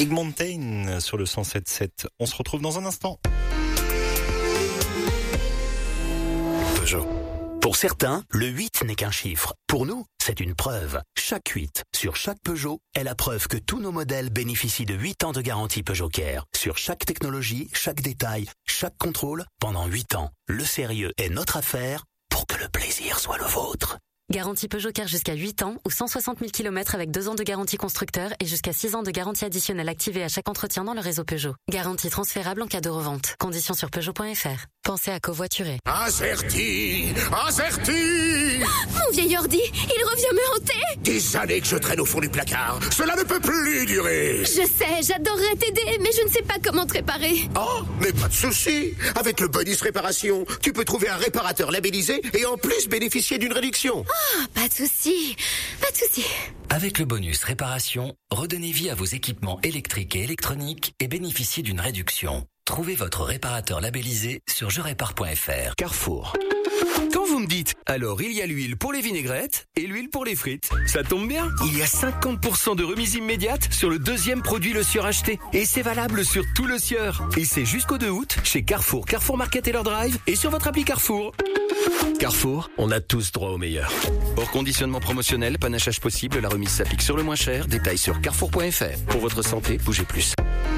Mountain sur le 107.7. On se retrouve dans un instant. Peugeot. Pour certains, le 8 n'est qu'un chiffre. Pour nous, c'est une preuve. Chaque 8 sur chaque Peugeot est la preuve que tous nos modèles bénéficient de 8 ans de garantie Peugeot Care. Sur chaque technologie, chaque détail, chaque contrôle, pendant 8 ans. Le sérieux est notre affaire pour que le plaisir soit le vôtre. Garantie Peugeot Care jusqu'à 8 ans ou 160 000 km avec 2 ans de garantie constructeur et jusqu'à 6 ans de garantie additionnelle activée à chaque entretien dans le réseau Peugeot. Garantie transférable en cas de revente. Conditions sur Peugeot.fr. Pensez à covoiturer. Acerti. Mon vieil ordi, il revient me hanter. Des années que je traîne au fond du placard. Cela ne peut plus durer. Je sais, j'adorerais t'aider, mais je ne sais pas comment te réparer. Oh, mais pas de souci. Avec le bonus réparation, tu peux trouver un réparateur labellisé et en plus bénéficier d'une réduction. Oh, pas de souci. Avec le bonus réparation, redonnez vie à vos équipements électriques et électroniques et bénéficiez d'une réduction. Trouvez votre réparateur labellisé sur jerépare.fr. Carrefour. Quand vous me dites, alors il y a l'huile pour les vinaigrettes et l'huile pour les frites. Ça tombe bien, il y a 50% de remise immédiate sur le deuxième produit Le Sieur acheté. Et c'est valable sur tout Le Sieur. Et c'est jusqu'au 2 août chez Carrefour, Carrefour Market et leur drive et sur votre appli Carrefour. Carrefour, on a tous droit au meilleur. Hors conditionnement promotionnel, panachage possible, la remise s'applique sur le moins cher. Détails sur carrefour.fr. Pour votre santé, bougez plus.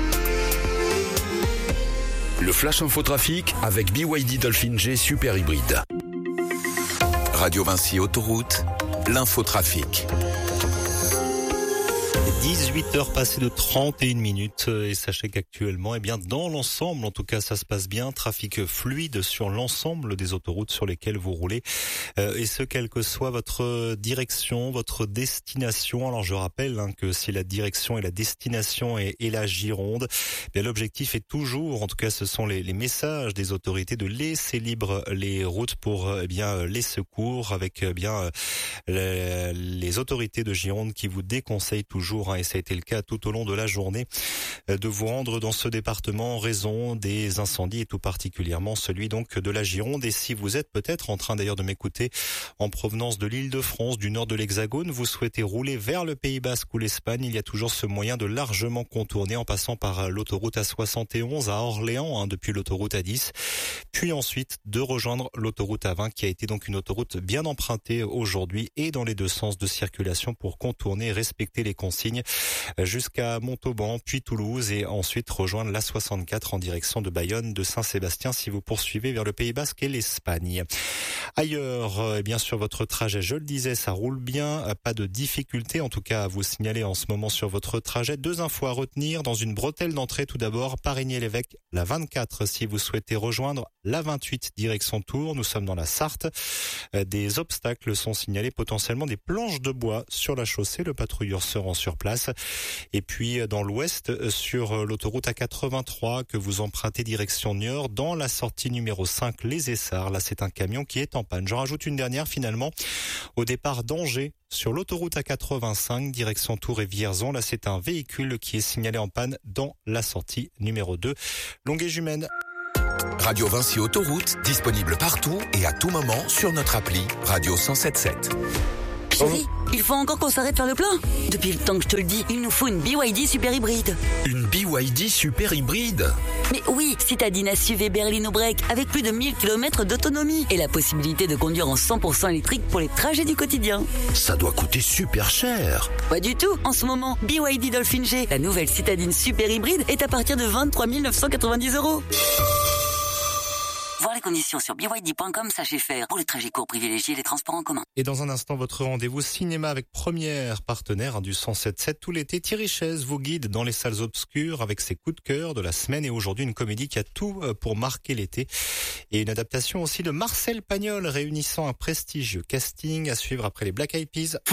Le Flash Infotrafic avec BYD Dolphin G Super Hybride. Radio Vinci Autoroute, l'infotrafic. 18h passées de 31 minutes et sachez qu'actuellement, dans l'ensemble, en tout cas, ça se passe bien. Trafic fluide sur l'ensemble des autoroutes sur lesquelles vous roulez et ce, quelle que soit votre direction, votre destination. Alors, je rappelle que si la direction et la destination est la Gironde, l'objectif est toujours, en tout cas, ce sont les messages des autorités de laisser libre les routes pour les secours avec les autorités de Gironde qui vous déconseillent toujours, et ça a été le cas tout au long de la journée, de vous rendre dans ce département en raison des incendies et tout particulièrement celui donc de la Gironde. Et si vous êtes peut-être en train d'ailleurs de m'écouter en provenance de l'Île-de-France, du nord de l'Hexagone, vous souhaitez rouler vers le Pays Basque ou l'Espagne, il y a toujours ce moyen de largement contourner en passant par l'autoroute A71 à Orléans, depuis l'autoroute A10, puis ensuite de rejoindre l'autoroute A20 qui a été donc une autoroute bien empruntée aujourd'hui et dans les deux sens de circulation pour contourner et respecter les consignes jusqu'à Montauban, puis Toulouse et ensuite rejoindre l'A64 en direction de Bayonne, de Saint-Sébastien si vous poursuivez vers le Pays Basque et l'Espagne. Ailleurs, sur votre trajet, je le disais, ça roule bien, pas de difficulté en tout cas à vous signaler en ce moment sur votre trajet. 2 infos à retenir dans une bretelle d'entrée. Tout d'abord, Parigny-l'Évêque, la 24 si vous souhaitez rejoindre la 28 direction Tours. Nous sommes dans la Sarthe. Des obstacles sont signalés, potentiellement des planches de bois sur la chaussée. Le patrouilleur se rend sur place. Et puis dans l'ouest, sur l'autoroute A83 que vous empruntez direction Niort, dans la sortie numéro 5, les Essarts. Là, c'est un camion qui est en panne. J'en rajoute une dernière finalement au départ d'Angers. Sur l'autoroute A85, direction Tours et Vierzon, là c'est un véhicule qui est signalé en panne dans la sortie numéro 2. Longué-Jumelles. Radio Vinci Autoroute, disponible partout et à tout moment sur notre appli Radio 107.7. Chérie, il faut encore qu'on s'arrête faire le plein. Depuis le temps que je te le dis, il nous faut une BYD super hybride. Une BYD Super Hybride? Mais oui, citadine à SUV berline au break avec plus de 1000 km d'autonomie et la possibilité de conduire en 100% électrique pour les trajets du quotidien. Ça doit coûter super cher. Pas du tout. En ce moment, BYD Dolphin G, la nouvelle citadine super hybride, est à partir de 23 990 €. Voir les conditions sur byd.com, sachez faire. Pour les trajets courts privilégiés, les transports en commun. Et dans un instant, votre rendez-vous cinéma avec Première, partenaire du 107.7 tout l'été. Thierry Chaise vous guide dans les salles obscures avec ses coups de cœur de la semaine et aujourd'hui une comédie qui a tout pour marquer l'été. Et une adaptation aussi de Marcel Pagnol réunissant un prestigieux casting à suivre après les Black Eyed Peas.